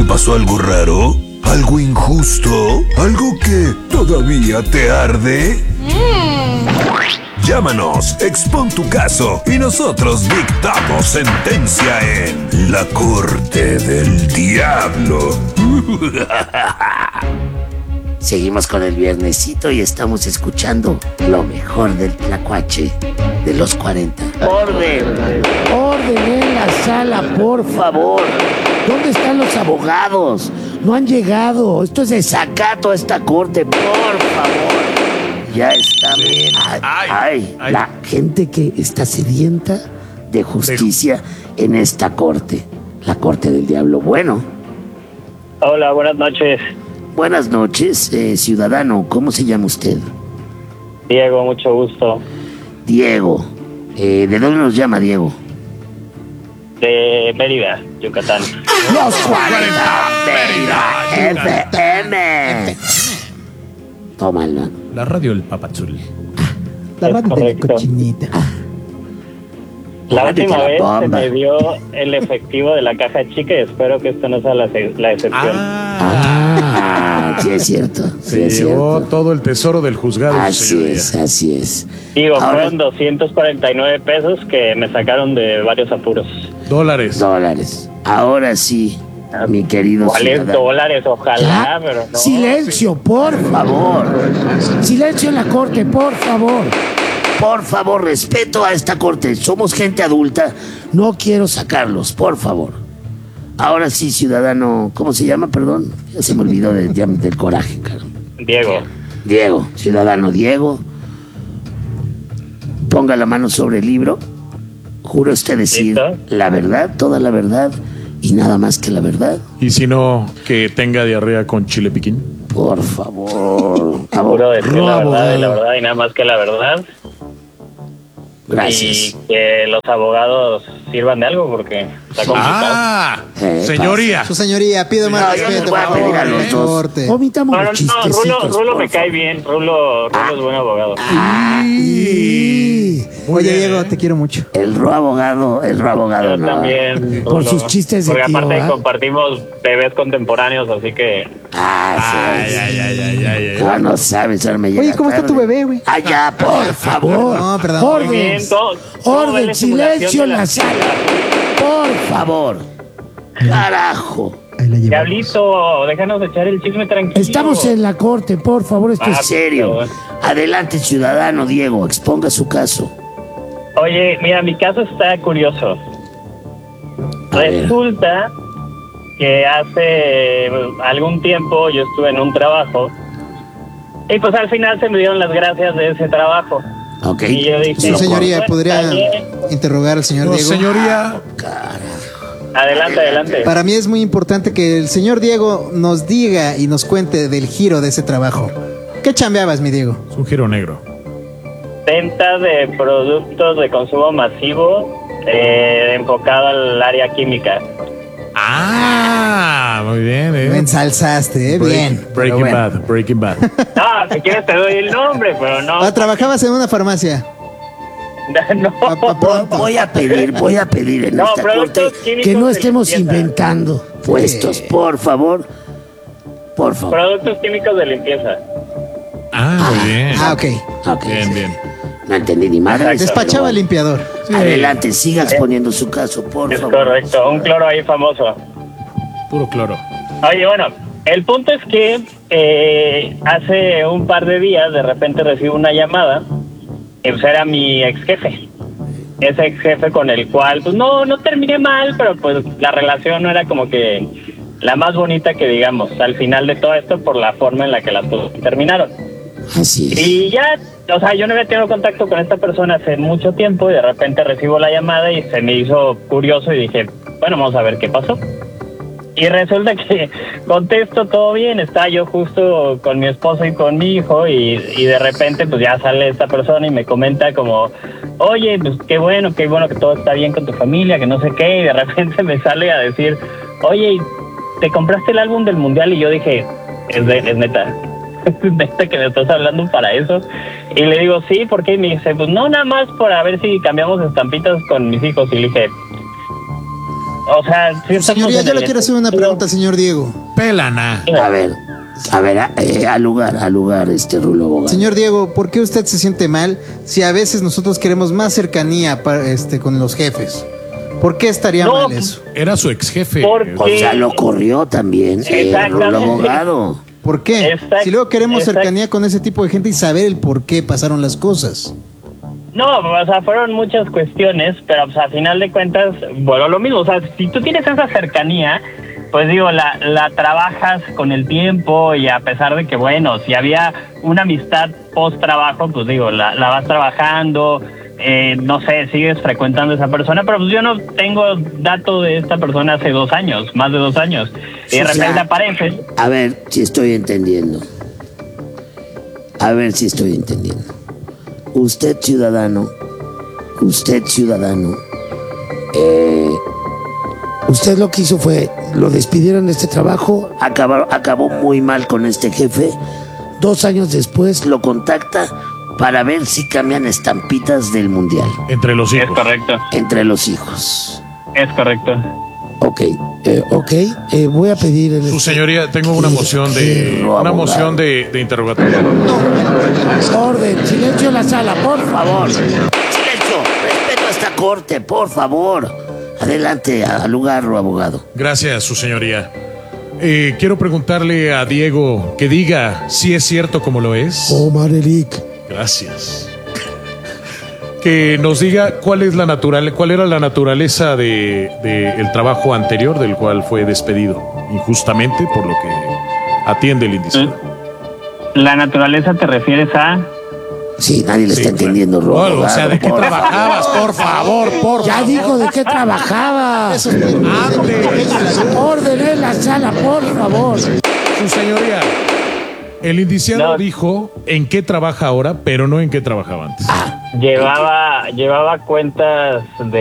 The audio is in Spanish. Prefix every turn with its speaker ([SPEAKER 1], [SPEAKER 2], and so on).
[SPEAKER 1] pasó algo raro? ¿Algo injusto? ¿Algo que todavía te arde? Llámanos, expon tu caso y nosotros dictamos sentencia en La Corte del Diablo.
[SPEAKER 2] Seguimos con el viernesito y estamos escuchando lo mejor del tlacuache de los 40. Orden en la sala, por favor. ¿Dónde están los abogados? No han llegado. Esto es desacato a esta corte, por favor. Ya está bien. Ay, la gente que está sedienta de justicia en esta corte. La Corte del Diablo. Bueno.
[SPEAKER 3] Hola, buenas noches.
[SPEAKER 2] Buenas noches, ciudadano. ¿Cómo se llama usted?
[SPEAKER 3] Diego, mucho gusto.
[SPEAKER 2] Diego. ¿De dónde nos llama Diego?
[SPEAKER 3] De Mérida, Yucatán.
[SPEAKER 2] Los 40 Mérida FM. Tómala.
[SPEAKER 4] La radio del Papachul.
[SPEAKER 5] La radio de la
[SPEAKER 3] correcto.
[SPEAKER 5] cochinita.
[SPEAKER 3] La última vez se
[SPEAKER 2] bomba.
[SPEAKER 3] me dio el efectivo de la caja chica y espero que esto no sea la excepción.
[SPEAKER 2] Sí es cierto. Sí
[SPEAKER 4] Se
[SPEAKER 2] es
[SPEAKER 4] llevó
[SPEAKER 2] cierto.
[SPEAKER 4] todo el tesoro del juzgado.
[SPEAKER 2] Así
[SPEAKER 4] señoría.
[SPEAKER 2] es, así es.
[SPEAKER 3] Digo,
[SPEAKER 2] Ahora-
[SPEAKER 3] fueron 249 pesos que me sacaron de varios apuros.
[SPEAKER 4] Dólares.
[SPEAKER 2] Dólares. Ahora sí, mi querido
[SPEAKER 3] ¿Cuáles
[SPEAKER 2] ciudadano.
[SPEAKER 3] dólares? Ojalá,
[SPEAKER 2] Ya.
[SPEAKER 3] pero no.
[SPEAKER 2] Silencio, por favor. Silencio en la corte, por favor. Por favor, respeto a esta corte. Somos gente adulta. No quiero sacarlos, por favor. Ahora sí, ciudadano. ¿Cómo se llama? Perdón. Ya se me olvidó del coraje, caramba.
[SPEAKER 3] Diego,
[SPEAKER 2] Diego, ciudadano Diego. Ponga la mano sobre el libro. Juro usted decir
[SPEAKER 3] ¿Listo?
[SPEAKER 2] la verdad, toda la verdad y nada más que la verdad.
[SPEAKER 4] Y si no, que tenga diarrea con chile piquín.
[SPEAKER 2] Por favor.
[SPEAKER 3] juro decir la verdad y la
[SPEAKER 5] abogado.
[SPEAKER 3] verdad y nada más que la verdad.
[SPEAKER 2] Gracias.
[SPEAKER 3] Y que los abogados sirvan de algo porque está complicado.
[SPEAKER 4] Señoría.
[SPEAKER 5] Su señoría, pido más
[SPEAKER 2] No, yo les
[SPEAKER 5] respeto,
[SPEAKER 2] voy a
[SPEAKER 5] por
[SPEAKER 2] pedir a
[SPEAKER 5] favor,
[SPEAKER 2] los
[SPEAKER 5] en
[SPEAKER 2] dos.
[SPEAKER 5] corte.
[SPEAKER 2] Omitamos
[SPEAKER 3] No,
[SPEAKER 2] los chistecitos.
[SPEAKER 3] Rulo
[SPEAKER 2] por
[SPEAKER 3] me cae bien. Rulo es buen abogado.
[SPEAKER 4] Muy
[SPEAKER 5] Oye,
[SPEAKER 4] bien,
[SPEAKER 5] Diego, te quiero mucho.
[SPEAKER 2] El ro abogado
[SPEAKER 3] Yo
[SPEAKER 2] no.
[SPEAKER 3] también.
[SPEAKER 2] Por
[SPEAKER 3] Rulo.
[SPEAKER 2] sus chistes de
[SPEAKER 3] Porque
[SPEAKER 2] tío,
[SPEAKER 3] aparte
[SPEAKER 2] ¿ah?
[SPEAKER 3] compartimos bebés contemporáneos, así que...
[SPEAKER 4] Ay,
[SPEAKER 2] Sí.
[SPEAKER 4] ay, ay, ay, ay,
[SPEAKER 2] Ah, no sabes, ahora me llega
[SPEAKER 5] Oye, ¿cómo está
[SPEAKER 2] tarde.
[SPEAKER 5] tu bebé, güey?
[SPEAKER 2] Allá, por favor.
[SPEAKER 5] No, perdón.
[SPEAKER 2] Orden.
[SPEAKER 3] Bien, todo va
[SPEAKER 2] Orden,
[SPEAKER 3] la simulación
[SPEAKER 2] silencio
[SPEAKER 3] de
[SPEAKER 2] en la sala. Por favor. Carajo.
[SPEAKER 5] Ahí la llevamos.
[SPEAKER 3] Diablito, déjanos echar el chisme tranquilo.
[SPEAKER 2] Estamos en la corte, por favor, esto
[SPEAKER 3] Ah,
[SPEAKER 2] es serio.
[SPEAKER 3] pero-
[SPEAKER 2] Adelante, ciudadano Diego, exponga su caso.
[SPEAKER 3] Oye, mira, mi caso está curioso.
[SPEAKER 2] A ver.
[SPEAKER 3] Resulta que hace algún tiempo yo estuve en un trabajo y pues al final se me dieron las gracias de ese trabajo.
[SPEAKER 2] Ok.
[SPEAKER 3] Y yo dije,
[SPEAKER 5] Su señoría,
[SPEAKER 3] bueno,
[SPEAKER 5] ¿podría
[SPEAKER 3] está bien.
[SPEAKER 5] interrogar al señor
[SPEAKER 4] No,
[SPEAKER 5] Diego?
[SPEAKER 4] señoría.
[SPEAKER 3] Adelante, adelante.
[SPEAKER 5] Para mí es muy importante que el señor Diego nos diga y nos cuente del giro de ese trabajo. ¿Qué chambeabas, mi Diego?
[SPEAKER 4] Es un giro negro.
[SPEAKER 3] Venta de productos de consumo masivo enfocado al área química.
[SPEAKER 4] Muy bien,
[SPEAKER 5] Me ensalzaste, bien. Pero
[SPEAKER 4] Breaking
[SPEAKER 5] bueno.
[SPEAKER 4] Bad, Breaking Bad.
[SPEAKER 3] No, si quieres te doy el nombre, pero no.
[SPEAKER 5] Ah, trabajabas en una farmacia.
[SPEAKER 3] No.
[SPEAKER 2] Voy a pedir en
[SPEAKER 3] No,
[SPEAKER 2] esta
[SPEAKER 3] productos
[SPEAKER 2] corte
[SPEAKER 3] químicos
[SPEAKER 2] que no
[SPEAKER 3] de
[SPEAKER 2] estemos
[SPEAKER 3] limpieza.
[SPEAKER 2] inventando puestos, por favor. Por favor.
[SPEAKER 3] Productos químicos de limpieza.
[SPEAKER 4] Muy bien.
[SPEAKER 5] Ah, ok.
[SPEAKER 2] Ok.
[SPEAKER 4] Bien, bien.
[SPEAKER 2] No entendí ni madre.
[SPEAKER 5] Despachaba
[SPEAKER 2] pero
[SPEAKER 5] limpiador.
[SPEAKER 2] bueno. Adelante, siga exponiendo su caso, por
[SPEAKER 3] Es
[SPEAKER 2] favor.
[SPEAKER 3] correcto, un cloro ahí famoso.
[SPEAKER 4] Puro cloro.
[SPEAKER 3] Oye, bueno, el punto es que hace un par de días de repente recibo una llamada y pues era mi ex jefe. Ese ex jefe con el cual, pues no terminé mal, pero pues la relación no era como que la más bonita que digamos al final de todo esto por la forma en la que las cosas terminaron.
[SPEAKER 2] Así es.
[SPEAKER 3] Y ya, o sea, yo no había tenido contacto con esta persona hace mucho tiempo y de repente recibo la llamada y se me hizo curioso y dije, bueno, vamos a ver qué pasó. Y resulta que contesto todo bien, estaba yo justo con mi esposo y con mi hijo y de repente pues ya sale esta persona y me comenta como, oye, pues qué bueno que todo está bien con tu familia, que no sé qué, y de repente me sale a decir, oye, ¿te compraste el álbum del mundial? Y yo dije, es neta. ¿Es neta que me estás hablando para eso? Y le digo, sí, ¿por qué? Y me dice, pues no, nada más para ver si cambiamos estampitas con mis hijos. Y le dije, O sea, sí estamos
[SPEAKER 5] Señoría,
[SPEAKER 3] en
[SPEAKER 5] yo
[SPEAKER 3] el
[SPEAKER 5] le quiero hacer una pregunta, señor Diego.
[SPEAKER 4] Pelana.
[SPEAKER 2] A ver, al lugar, Rulo abogado.
[SPEAKER 5] Señor Diego, ¿por qué usted se siente mal si a veces nosotros queremos más cercanía con los jefes? ¿Por qué estaría
[SPEAKER 3] No,
[SPEAKER 5] mal eso?
[SPEAKER 4] Era su ex jefe.
[SPEAKER 3] Porque-
[SPEAKER 2] O sea, lo corrió también, Rulo
[SPEAKER 3] Exactamente.
[SPEAKER 2] abogado.
[SPEAKER 5] ¿Por qué? Si luego queremos cercanía con ese tipo de gente y saber el por qué pasaron las cosas.
[SPEAKER 3] No, o sea, fueron muchas cuestiones, pero pues a final de cuentas, bueno, lo mismo, o sea, si tú tienes esa cercanía, pues digo, la trabajas con el tiempo y a pesar de que, bueno, si había una amistad post-trabajo, pues digo, la vas trabajando, no sé, sigues frecuentando a esa persona, pero pues yo no tengo dato de esta persona hace 2 años, más de 2 años, y de
[SPEAKER 2] O sea,
[SPEAKER 3] repente aparece.
[SPEAKER 2] A ver si estoy entendiendo. Usted ciudadano,
[SPEAKER 6] Usted lo que hizo fue, lo despidieron de este trabajo,
[SPEAKER 2] acabó muy mal con este jefe,
[SPEAKER 6] 2 años después,
[SPEAKER 2] lo contacta para ver si cambian estampitas del mundial
[SPEAKER 4] Entre los
[SPEAKER 3] Es
[SPEAKER 4] hijos.
[SPEAKER 3] correcto,
[SPEAKER 2] entre los hijos.
[SPEAKER 3] es correcto.
[SPEAKER 2] Ok,
[SPEAKER 6] voy a pedir...
[SPEAKER 4] Su señoría, tengo una moción de interrogatorio.
[SPEAKER 6] Orden, silencio en la sala, por
[SPEAKER 2] por
[SPEAKER 6] favor.
[SPEAKER 2] favor. Silencio, respeto a esta corte, por favor. Adelante, al lugar, abogado.
[SPEAKER 4] Gracias, su señoría. Quiero preguntarle a Diego que diga si es cierto como lo es.
[SPEAKER 6] Oh, Marelik.
[SPEAKER 4] Gracias. Que nos diga cuál era la naturaleza de el trabajo anterior del cual fue despedido injustamente por lo que atiende el indiciado.
[SPEAKER 3] ¿La naturaleza te refieres a...?
[SPEAKER 2] Sí, nadie le
[SPEAKER 4] Sí,
[SPEAKER 2] está
[SPEAKER 4] claro.
[SPEAKER 2] entendiendo, Rulo.
[SPEAKER 4] Bueno, o sea, ¿de qué
[SPEAKER 2] por
[SPEAKER 4] trabajabas? Por favor,
[SPEAKER 6] Ya dijo de qué trabajaba. Orden en la sala, por favor.
[SPEAKER 4] Su señoría, el indiciado
[SPEAKER 3] No.
[SPEAKER 4] dijo en qué trabaja ahora, pero no en qué trabajaba antes.
[SPEAKER 3] Llevaba cuentas de